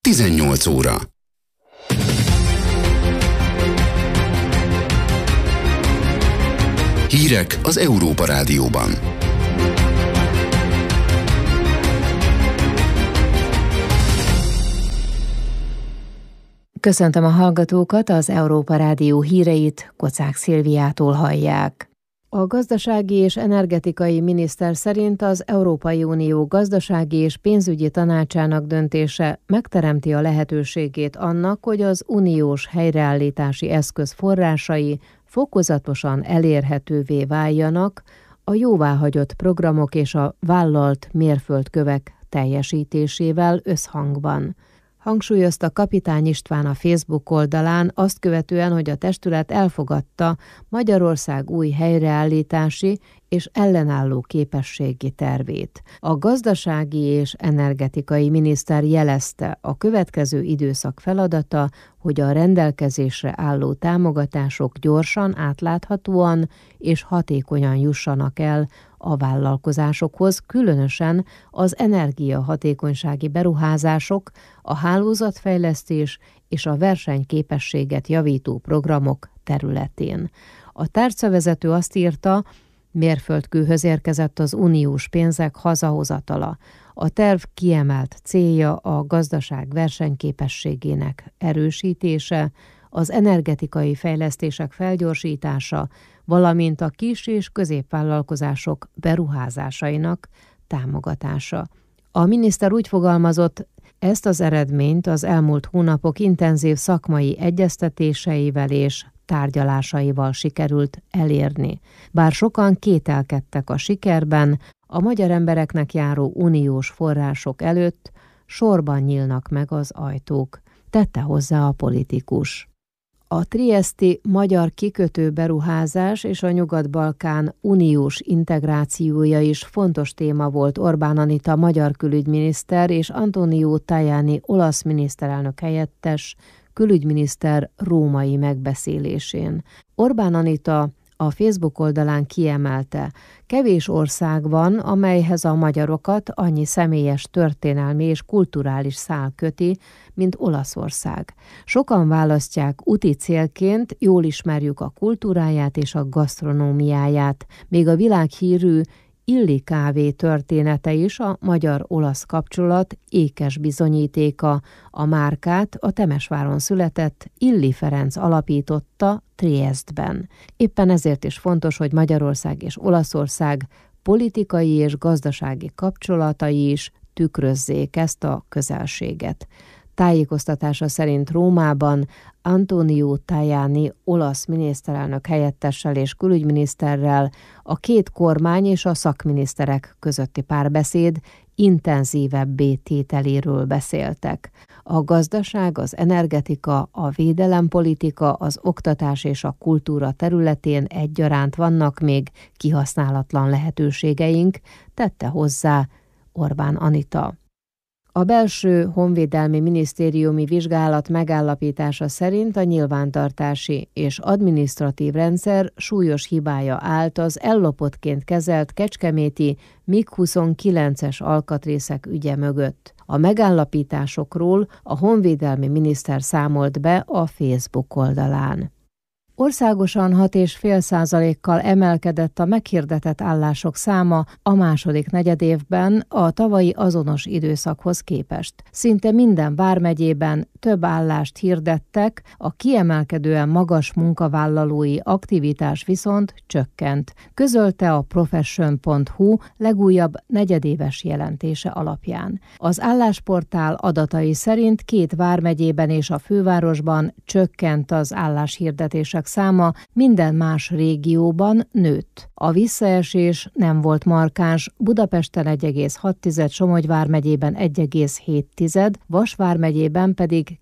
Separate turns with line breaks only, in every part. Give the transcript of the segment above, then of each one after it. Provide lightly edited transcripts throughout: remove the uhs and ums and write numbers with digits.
18 óra. Hírek az Európa Rádióban.
Köszöntöm a hallgatókat, az Európa Rádió híreit Kocák Szilviától hallják. A gazdasági és energetikai miniszter szerint az Európai Unió gazdasági és pénzügyi tanácsának döntése megteremti a lehetőségét annak, hogy az uniós helyreállítási eszköz forrásai fokozatosan elérhetővé váljanak a jóváhagyott programok és a vállalt mérföldkövek teljesítésével összhangban. Hangsúlyozta Kapitány István a Facebook oldalán azt követően, hogy a testület elfogadta Magyarország új helyreállítási és ellenálló képességi tervét. A gazdasági és energetikai miniszter jelezte, a következő időszak feladata, hogy a rendelkezésre álló támogatások gyorsan, átláthatóan és hatékonyan jussanak el a vállalkozásokhoz, különösen az energiahatékonysági beruházások, a hálózatfejlesztés és a versenyképességet javító programok területén. A tárcavezető azt írta, mérföldkőhöz érkezett az uniós pénzek hazahozatala. A terv kiemelt célja a gazdaság versenyképességének erősítése, az energetikai fejlesztések felgyorsítása, valamint a kis- és középvállalkozások beruházásainak támogatása. A miniszter úgy fogalmazott, ezt az eredményt az elmúlt hónapok intenzív szakmai egyeztetéseivel és tárgyalásaival sikerült elérni. Bár sokan kételkedtek a sikerben, a magyar embereknek járó uniós források előtt sorban nyílnak meg az ajtók, tette hozzá a politikus. A trieszti magyar kikötő beruházás és a Nyugat-Balkán uniós integrációja is fontos téma volt Orbán Anita magyar külügyminiszter és Antonio Tajani olasz miniszterelnök helyettes külügyminiszter római megbeszélésén. Orbán Anita a Facebook oldalán kiemelte, kevés ország van, amelyhez a magyarokat annyi személyes történelmi és kulturális szál köti, mint Olaszország. Sokan választják úti célként, jól ismerjük a kultúráját és a gasztronómiáját, még a világhírű Illy kávé története is a magyar-olasz kapcsolat ékes bizonyítéka. A márkát a Temesváron született Illy Ferenc alapította Triesztben. Éppen ezért is fontos, hogy Magyarország és Olaszország politikai és gazdasági kapcsolatai is tükrözzék ezt a közelséget. Tájékoztatása szerint Rómában Antonio Tajani olasz miniszterelnök helyettessel és külügyminiszterrel a két kormány és a szakminiszterek közötti párbeszéd intenzívebbé tételéről beszéltek. A gazdaság, az energetika, a védelempolitika, az oktatás és a kultúra területén egyaránt vannak még kihasználatlan lehetőségeink, tette hozzá Orbán Anita. A belső honvédelmi minisztériumi vizsgálat megállapítása szerint a nyilvántartási és adminisztratív rendszer súlyos hibája állt az ellopottként kezelt kecskeméti MiG-29-es alkatrészek ügye mögött. A megállapításokról a honvédelmi miniszter számolt be a Facebook oldalán. Országosan 6,5%-kal emelkedett a meghirdetett állások száma a második negyedévben a tavalyi azonos időszakhoz képest. Szinte minden vármegyében több állást hirdettek, a kiemelkedően magas munkavállalói aktivitás viszont csökkent, közölte a profession.hu legújabb negyedéves jelentése alapján. Az állásportál adatai szerint 2 vármegyében és a fővárosban csökkent az álláshirdetések száma, minden más régióban nőtt. A visszaesés nem volt markáns, Budapesten 1,6, Somogy vármegyében 1,7, Vas vármegyében pedig pedig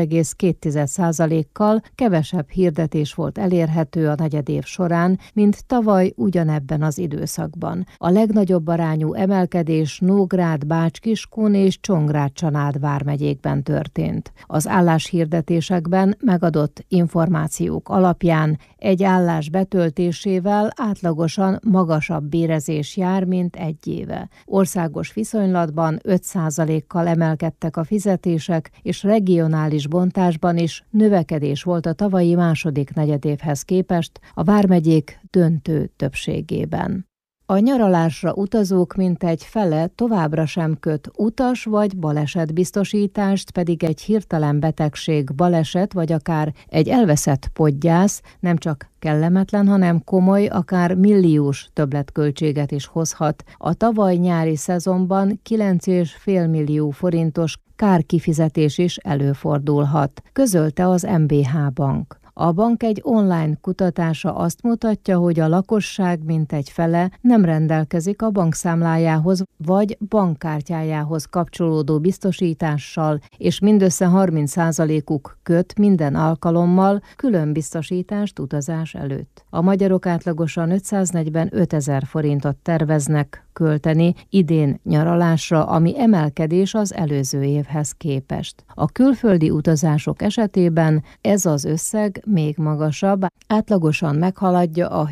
9,2%-kal kevesebb hirdetés volt elérhető a negyedév során, mint tavaly ugyanebben az időszakban. A legnagyobb arányú emelkedés Nógrád, Bács-Kiskun és Csongrád-Csanád vármegyékben történt. Az álláshirdetésekben megadott információk alapján egy állás betöltésével átlagosan magasabb bérezés jár, mint egy éve. Országos viszonylatban 5%-kal emelkedtek a fizetések, és regionális bontásban is növekedés volt a tavalyi második negyedévhez képest a vármegyék döntő többségében. A nyaralásra utazók mintegy fele továbbra sem köt utas vagy balesetbiztosítást, pedig egy hirtelen betegség, baleset vagy akár egy elveszett podgyász nem csak kellemetlen, hanem komoly, akár milliós többletköltséget is hozhat. A tavaly nyári szezonban 9,5 millió forintos kárkifizetés is előfordulhat, közölte az MBH Bank. A bank egy online kutatása azt mutatja, hogy a lakosság mintegy fele nem rendelkezik a bankszámlájához vagy bankkártyájához kapcsolódó biztosítással, és mindössze 30%-uk köt minden alkalommal külön biztosítást utazás előtt. A magyarok átlagosan 545 000 forintot terveznek költeni idén nyaralásra, ami emelkedés az előző évhez képest. A külföldi utazások esetében ez az összeg még magasabb, átlagosan meghaladja a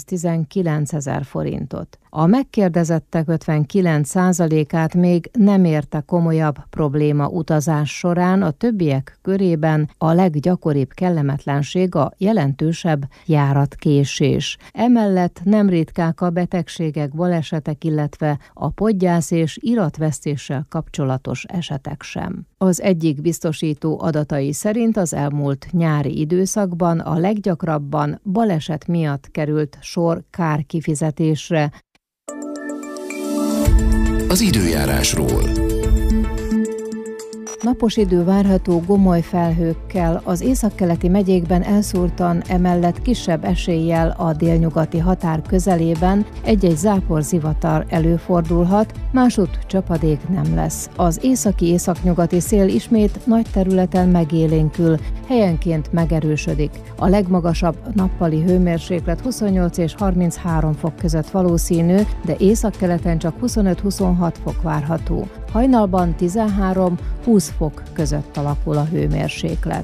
719 000 forintot. A megkérdezettek 59%-át még nem érte komolyabb probléma utazás során, a többiek körében a leggyakoribb kellemetlenség a jelentősebb járatkésés. Emellett nem ritkák a betegségek, balesetek, illetve a podgyász és iratvesztéssel kapcsolatos esetek sem. Az egyik biztosító adatai szerint az elmúlt nyári időszakban a leggyakrabban baleset miatt került sor kárkifizetésre.
Az időjárásról.
Napos idő várható gomoly felhőkkel, az északkeleti megyékben elszórtan, emellett kisebb eséllyel a délnyugati határ közelében egy-egy záporzivatar előfordulhat, másútt csapadék nem lesz. Az északi-északnyugati szél ismét nagy területen megélénkül, helyenként megerősödik. A legmagasabb nappali hőmérséklet 28 és 33 fok között valószínű, de északkeleten csak 25-26 fok várható. Hajnalban 13-20 fok között alakul a hőmérséklet.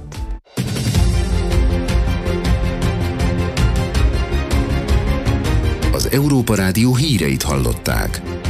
Az Európa Rádió híreit hallották.